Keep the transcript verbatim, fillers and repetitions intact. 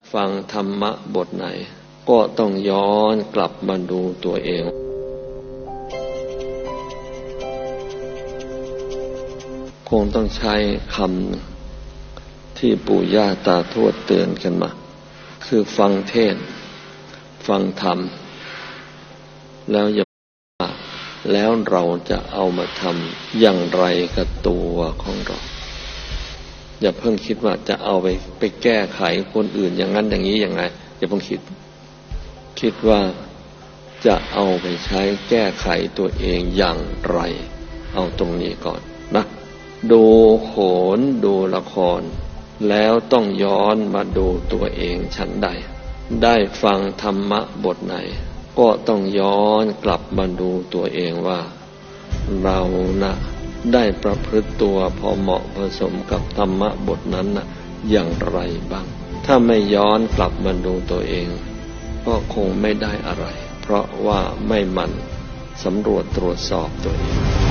ฟังธรรมะบทไหนก็ต้องย้อนกลับมาดูตัวเองคงต้องใช้คำที่ปู่ย่าตาทวดเตือนกันมาคือฟังเทศน์ฟังธรรมแล้วอย่าแล้วเราจะเอามาทำอย่างไรกับตัวของเราอย่าเพิ่งคิดว่าจะเอาไปไปแก้ไขคนอื่นอย่างนั้นอย่างนี้อย่างไรอย่าเพิ่งคิดคิดว่าจะเอาไปใช้แก้ไขตัวเองอย่างไรเอาตรงนี้ก่อนนะดูโขนดูละครแล้วต้องย้อนมาดูตัวเองฉันใดได้ฟังธรรมะบทไหนก็ต้องย้อนกลับมาดูตัวเองว่าเรานะได้ประพฤติตัวพอเหมาะผสมกับธรรมะบทนั้นนะอย่างไรบ้างถ้าไม่ย้อนกลับมาดูตัวเองก็คงไม่ได้อะไรเพราะว่าไม่หมั่นสำรวจตรวจสอบตัวเอง